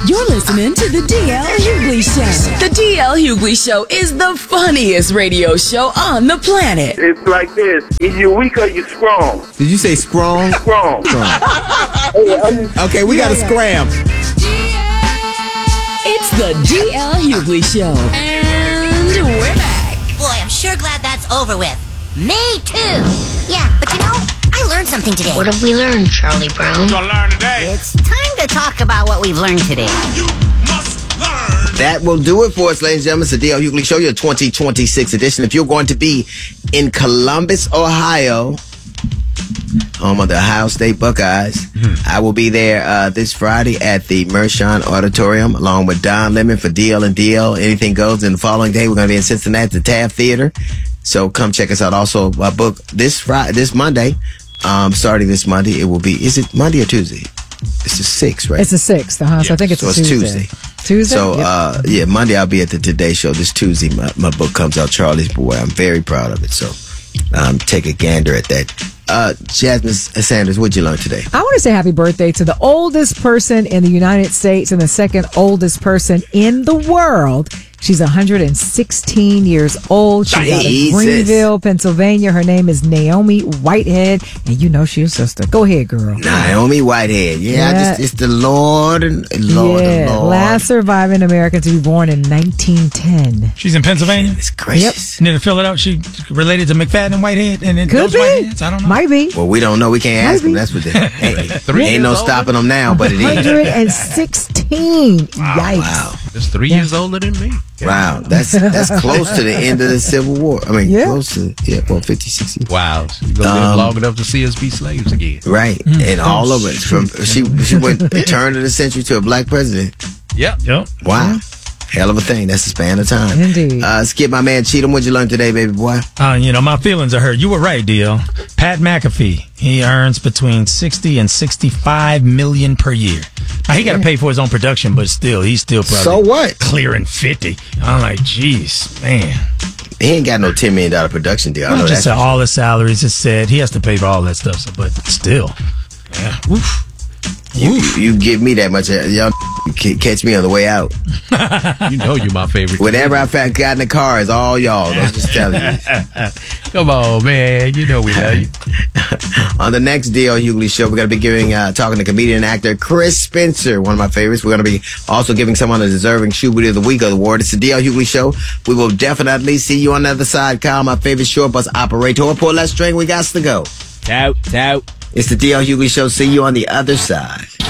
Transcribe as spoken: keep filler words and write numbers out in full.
You're listening to the D L Hughley Show. The D L Hughley Show is the funniest radio show on the planet. It's like this. Either you're weak or you're strong. Did you say strong? Strong. Okay, we got to scram. It's the D L Hughley Show. And we're back. Boy, I'm sure glad that's over with. Me too. Yeah, but you know, I learned something today. What have we learned, Charlie Brown? You're gonna learn today. It's time to talk about what we've learned today. You must learn. That will do it for us, ladies and gentlemen. It's the D L Hughley Show, your twenty twenty-six edition. If you're going to be in Columbus, Ohio, home of the Ohio State Buckeyes, hmm. I will be there uh, this Friday at the Mershon Auditorium, along with Don Lemon for D L and D L. Anything goes. And the following day, we're going to be in Cincinnati at the Taft Theater. So come check us out. Also, my book this Friday, this Monday, um, starting this Monday, it will be. Is it Monday or Tuesday? It's the sixth, right? It's the sixth, huh? Yeah. So I think it's so a it's Tuesday. Tuesday. Tuesday. So yep. uh, yeah, Monday I'll be at the Today Show. This Tuesday, my, my book comes out, Charlie's Boy. I'm very proud of it. So um, take a gander at that. Uh, Jasmine Sanders, what'd you learn today? I want to say happy birthday to the oldest person in the United States and the second oldest person in the world. She's one hundred sixteen years old. She's Jesus. out of Greenville, Pennsylvania. Her name is Naomi Whitehead, and you know she's your sister. Go ahead, girl. Naomi Whitehead. Yeah, Yeah. I just it's the Lord and Lord yeah, and Lord. last surviving American to be born in nineteen ten. She's in Pennsylvania. It's gracious. Near Philadelphia. She related to McFadden and Whitehead, and then Could those be. Whiteheads. I don't know. Might be. Well, we don't know. We can't ask Maybe. them. That's what they. Hey, Three ain't no years stopping them now, but it one is. hundred sixteen. Yikes. Wow. That's three Yeah. years older than me. Wow, that's that's close to the end of the Civil War. I mean, Yeah. close to, yeah, well, fifty, sixty. Wow. You're going to live Um, long enough to see us be slaves again. Right, and all of it. From she she went the turn of the century to a black president. Yep. Yep. Wow. Hell of a thing. That's the span of time. Indeed. Uh, Skip, my man Cheatham, what'd you learn today, baby boy? Uh, you know, my feelings are hurt. You were right, D L. Pat McAfee, he earns between sixty and sixty-five million per year. Now, he got to pay for his own production, but still, he's still probably So what? clearing fifty. I'm like, geez, man. He ain't got no ten million dollars production deal. I know Not just that. that all his salaries is said. He has to pay for all that stuff, so, but still. Yeah. Oof. You, you, you give me that much. uh, Y'all c- catch me on the way out. You know you're my favorite. Whenever I fa- got in the car, it's all y'all. I'm just telling you. Come on, man. You know we love you. On the next D L Hughley Show, we're going to be giving, uh, talking to comedian and actor Chris Spencer, one of my favorites. We're going to be also giving someone a deserving Shoe Booty of the Week award. It's the D L Hughley Show. We will definitely see you on the other side. Kyle, my favorite short bus operator. Pull that string. We got to go. Out, out. It's the D L Hughley Show. See you on the other side.